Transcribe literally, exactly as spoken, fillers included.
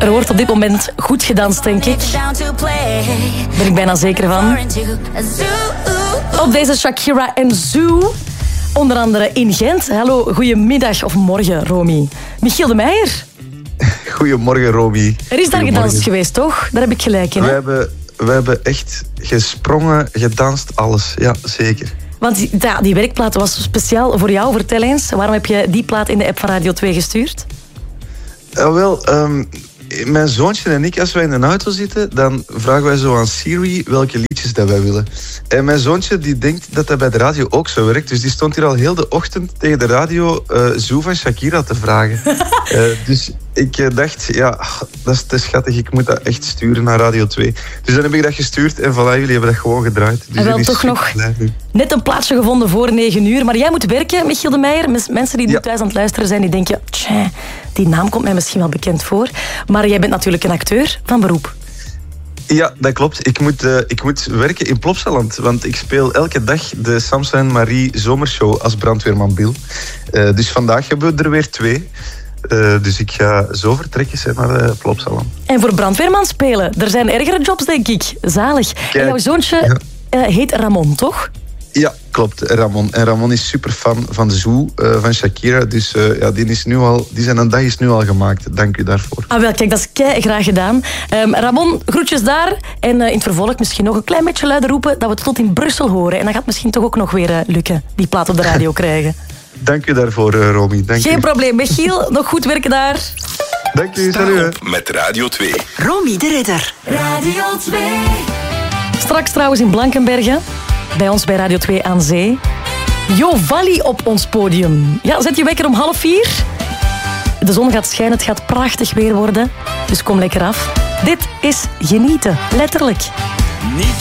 Er wordt op dit moment goed gedanst, denk ik. Ben ik bijna zeker van. Op deze Shakira en Zoo. Onder andere in Gent. Hallo, goedemiddag of morgen, Romy. Michiel de Meijer. Goedemorgen, Romy. Er is daar gedanst geweest, toch? Daar heb ik gelijk in. Hè? We hebben, we hebben echt gesprongen, gedanst, alles. Ja, zeker. Want die, ja, die werkplaat was speciaal voor jou. Vertel eens, waarom heb je die plaat in de app van Radio twee gestuurd? Uh, wel, um, mijn zoontje en ik, als wij in een auto zitten, dan vragen wij zo aan Siri welke liedjes dat wij willen. En mijn zoontje die denkt dat dat bij de radio ook zo werkt. Dus die stond hier al heel de ochtend tegen de radio uh, Zoo van Shakira te vragen. uh, dus ik uh, dacht, ja, dat is te schattig. Ik moet dat echt sturen naar Radio twee. Dus dan heb ik dat gestuurd en voilà, jullie hebben dat gewoon gedraaid. Dus en wel toch nog net een plaatsje gevonden voor negen uur. Maar jij moet werken, Michiel de Meijer. Mensen die nu ja. thuis aan het luisteren zijn, die denken... Tja, die naam komt mij misschien wel bekend voor. Maar jij bent natuurlijk een acteur van beroep. Ja, dat klopt. Ik moet, uh, ik moet werken in Plopsaland. Want ik speel elke dag de Samson en Marie zomershow als brandweerman Bill. Uh, dus vandaag hebben we er weer twee. Uh, dus ik ga zo vertrekken zijn naar uh, Plopsaland. En voor brandweerman spelen, er zijn ergere jobs, denk ik. Zalig. Kijk, en jouw zoontje ja. uh, heet Ramon, toch? Ja, klopt, Ramon. En Ramon is super fan van de Zoo uh, van Shakira. Dus uh, ja, die, is nu al, die zijn een dag is nu al gemaakt. Dank u daarvoor. Ah, wel, kijk, dat is kei graag gedaan. Um, Ramon, groetjes daar. En uh, in het vervolg misschien nog een klein beetje luider roepen dat we het tot in Brussel horen. En dan gaat het misschien toch ook nog weer uh, lukken, die plaat op de radio krijgen. Dank u daarvoor, uh, Romy. Dank Geen u. probleem. Michiel, nog goed werken daar. Dank u, salut. Met Radio twee. Romy de Ridder. Radio twee. Straks trouwens in Blankenbergen. Bij ons bij Radio twee aan zee. Jo Valli op ons podium. Ja, zet je wekker om half vier. De zon gaat schijnen, het gaat prachtig weer worden. Dus kom lekker af. Dit is genieten, letterlijk. Niet